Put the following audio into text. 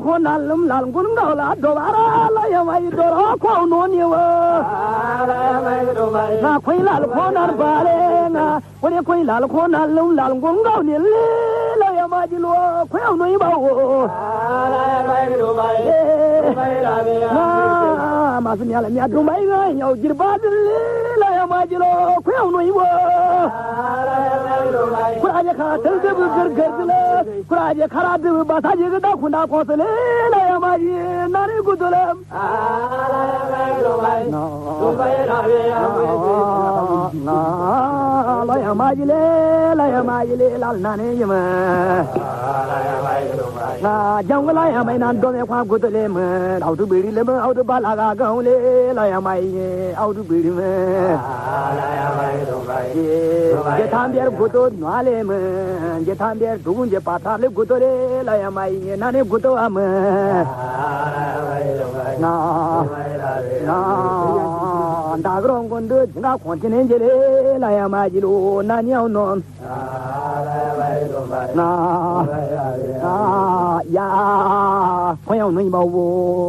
ko nalum lal gun gawla do bara la ya mai do ko no ni wa na khoi lal ko nar bare na ko khoi lal ko nalum lal gun gaw ni la ya ma ji lo ko no i ba wo ma sun ya la mi adu mai ga nyau jir ba la ya ma ji lo ko no i wo kuraje kara telde bu gırgırdıle kuraje kara dı basacı da kunda kosele la yamaji nari gudulem la yamaji le lal nane yema na jangla yamai nan dome kwa gudule me audu biri le me audu balaga gaule la yamai audu biri me je tambier gudo nwale me je tambier dugunje patale gudole la yamai nane gudo am na dagrong gondo jinga kontinen jele la yamaji lo nanyao non na ya khoyao noi bao